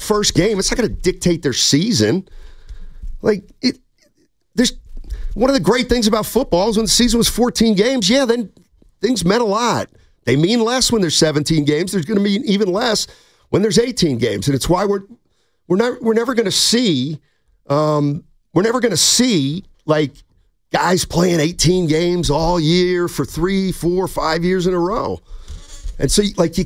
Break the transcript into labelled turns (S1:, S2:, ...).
S1: first game. It's not going to dictate their season. There's one of the great things about football is when the season was 14 games, then things meant a lot. They mean less when there's 17 games. There's going to mean even less when there's 18 games. And it's why we're never going to see like guys playing 18 games all year for 3, 4, 5 years in a row. And so, like, you